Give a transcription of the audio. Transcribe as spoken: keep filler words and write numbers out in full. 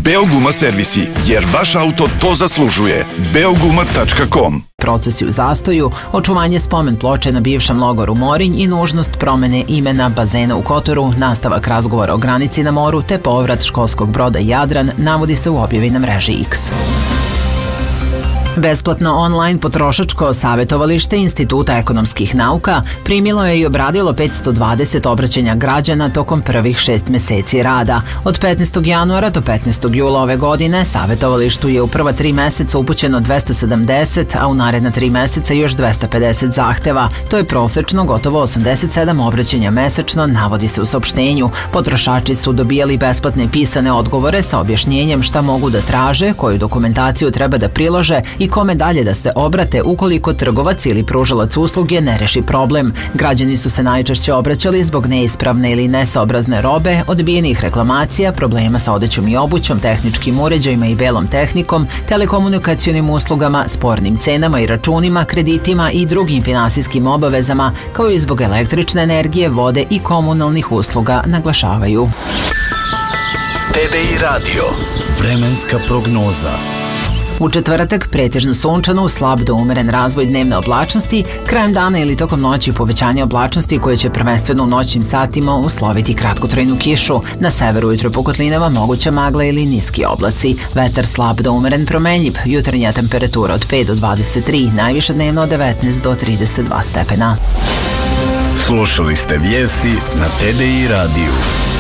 Beoguma servisi, jer vaš auto to zaslužuje. beoguma tačka com. Procesi u zastoju, očuvanje spomen ploče na bivšem logoru Morinj i nužnost promene imena bazena u Kotoru, nastavak razgovora o granici na moru te povrat školskog broda Jadran navodi se u objavi na mreži X. Besplatno online potrošačko savjetovalište Instituta ekonomskih nauka primilo je i obradilo petsto dvadeset obraćanja građana tokom prvih šest meseci rada. Od petnaestog januara do petnaestog jula ove godine savjetovalištu je u prva tri meseca upućeno dvesta sedamdeset, a u naredna tri meseca još dvesta pedeset zahteva. To je prosečno gotovo osamdeset sedam obraćanja mesečno, navodi se u saopštenju. Potrošači su dobijali besplatne pisane odgovore sa objašnjenjem šta mogu da traže, koju dokumentaciju treba da prilože i kome dalje da se obrate ukoliko trgovac ili pružalac usluge ne reši problem. Građani su se najčešće obraćali zbog neispravne ili nesaobrazne robe, odbijenih reklamacija, problema sa odećom i obućom, tehničkim uređajima i belom tehnikom, telekomunikacionim uslugama, spornim cenama i računima, kreditima i drugim finansijskim obavezama, kao i zbog električne energije, vode i komunalnih usluga, naglašavaju. T D I Radio. Vremenska prognoza. U četvrtak pretežno sunčano, slab do umeren razvoj dnevne oblačnosti, krajem dana ili tokom noći povećanje oblačnosti koje će prvenstveno u noćnim satima usloviti kratkotrajnu kišu. Na severu ujutro po kotlinama moguća magla ili niski oblaci. Vetar slab do umeren promenjiv, jutarnja temperatura od pet do dvadeset tri, najviša dnevno od devetnaest do trideset dva stepena. Slušali ste vijesti na T D I radiju.